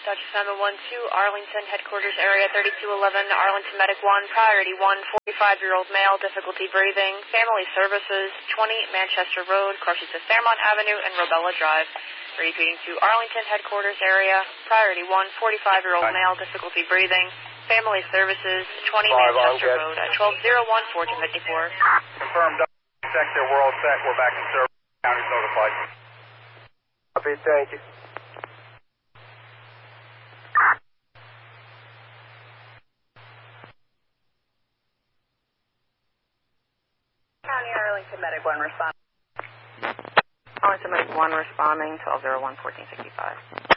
Dutch 712, Arlington, headquarters area 3211, Arlington Medic 1, priority 1, 45-year-old male, difficulty breathing, family services, 20 Manchester Road, crosses to Fairmont Avenue and Robella Drive. Repeating to Arlington, headquarters area, priority 1, 45-year-old male, difficulty breathing, family services, 20 Manchester Road, 1201 1454. Confirmed, sector, we're all set, we're back in service, county's notified. Copy, thank you. County Arlington Medic 1 responding. Arlington Medic 1 responding, 1201 1465.